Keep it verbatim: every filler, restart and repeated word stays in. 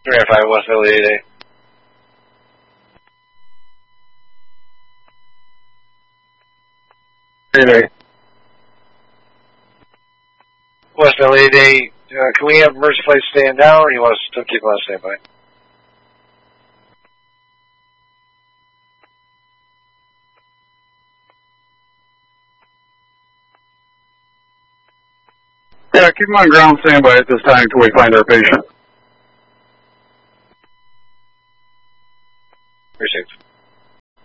three oh five West Valley eight eight. eight eight. West Valley eight eight, uh, can we have emergency flight stand down, or you want us to still keep on standby? Yeah, keep them on ground standby at this time until we find our patient.